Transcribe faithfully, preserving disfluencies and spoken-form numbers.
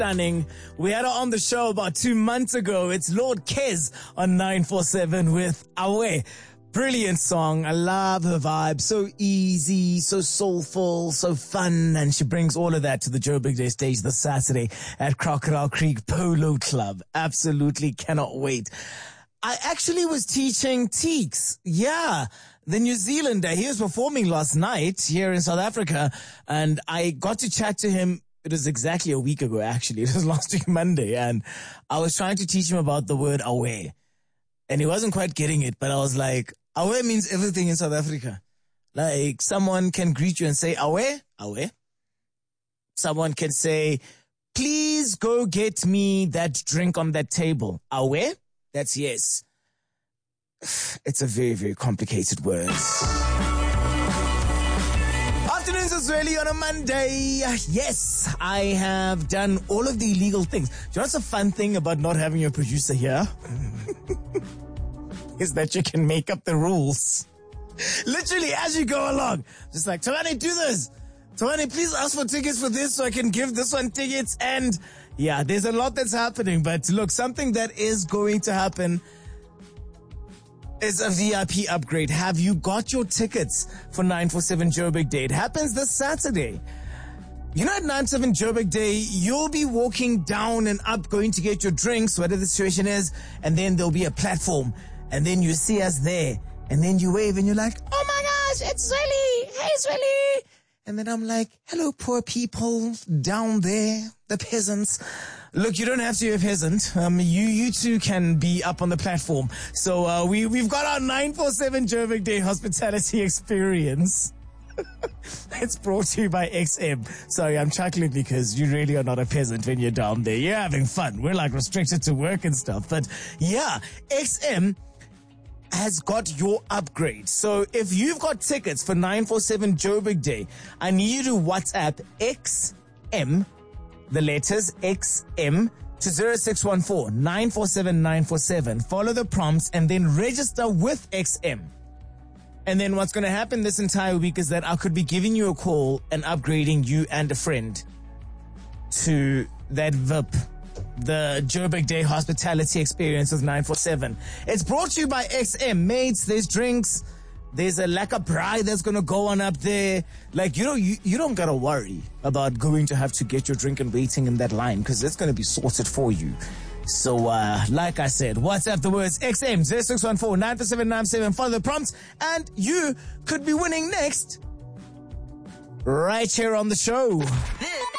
stunning. We had her on the show about two months ago. It's Lord Kez on nine four seven with Awe. Brilliant song. I love her vibe. So easy, so soulful, so fun. And she brings all of that to the Joburg Day stage this Saturday at Crocodile Creek Polo Club. Absolutely cannot wait. I actually was teaching Teeks. Yeah. The New Zealander. He was performing last night here in South Africa. And I got to chat to him. It was exactly a week ago, actually. It was last week, Monday. And I was trying to teach him about the word aware. And he wasn't quite getting it, but I was like, aware means everything in South Africa. Like, someone can greet you and say, aware, aware. Someone can say, please go get me that drink on that table. Aware? That's yes. It's a very, very complicated word. Afternoons is really on a Monday. Yes, I have done all of the illegal things. Do you know what's a fun thing about not having your producer here? Is that you can make up the rules. Literally, as you go along. Just like, Tawani, do this. Tawani, please ask for tickets for this so I can give this one tickets. And yeah, there's a lot that's happening. But look, something that is going to happen is a V I P upgrade. Have you got your tickets for nine four seven Joburg Day? It happens this Saturday. You know, at nine four seven Joburg Day, you'll be walking down and up, going to get your drinks, whatever the situation is, and then there'll be a platform. And then you see us there, and then you wave, and you're like, oh my gosh, it's Zweli. Hey, Zweli. And then I'm like, hello, poor people down there, the peasants. Look, you don't have to be a peasant. Um, you, you too can be up on the platform. So, uh, we, we've got our nine four seven Joburg Day hospitality experience. It's brought to you by X M. Sorry, I'm chuckling because you really are not a peasant when you're down there. You're having fun. We're like restricted to work and stuff. But yeah, X M has got your upgrade. So if you've got tickets for nine four seven Joburg Day, I need you to WhatsApp X M, the letters X M, to zero six one four nine four seven nine four seven. Follow the prompts and then register with X M. And then what's going to happen this entire week is that I could be giving you a call and upgrading you and a friend to that V I P, the Joburg Day hospitality experience with nine four seven. It's brought to you by X M. Mates, there's drinks. There's a lekker braai that's going to go on up there. Like, you know, you, you don't got to worry about going to have to get your drink and waiting in that line because it's going to be sorted for you. So, uh, like I said, WhatsApp the words X M zero six one four nine four seven nine seven. Follow the prompts and you could be winning next right here on the show.